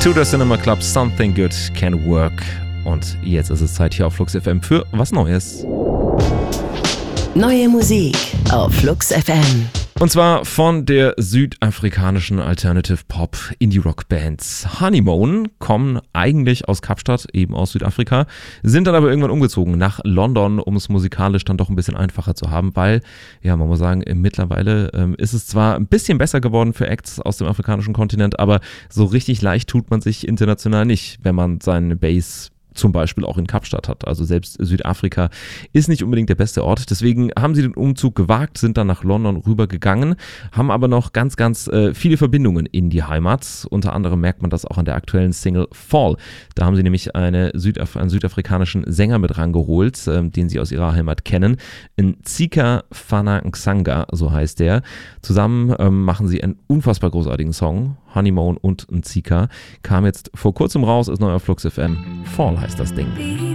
Tudor Cinema Club, Something Good Can Work. Und jetzt ist es Zeit hier auf Flux FM für was Neues. Neue Musik auf Flux FM. Und zwar von der südafrikanischen Alternative Pop Indie Rock Band Honeymoon, kommen eigentlich aus Kapstadt, eben aus Südafrika, sind dann aber irgendwann umgezogen nach London, um es musikalisch dann doch ein bisschen einfacher zu haben, weil, ja, man muss sagen, mittlerweile ist es zwar ein bisschen besser geworden für Acts aus dem afrikanischen Kontinent, aber so richtig leicht tut man sich international nicht, wenn man seine Base zum Beispiel auch in Kapstadt hat. Also selbst Südafrika ist nicht unbedingt der beste Ort. Deswegen haben sie den Umzug gewagt, sind dann nach London rübergegangen, haben aber noch ganz viele Verbindungen in die Heimat. Unter anderem merkt man das auch an der aktuellen Single Fall. Da haben sie nämlich einen südafrikanischen Sänger mit rangeholt, den sie aus ihrer Heimat kennen. Ntsika Fana-Nsanga, so heißt der. Zusammen machen sie einen unfassbar großartigen Song. Honeymoon und Ntsika kam jetzt vor kurzem raus, ist neu auf Flux FM. Fall heißt das Ding.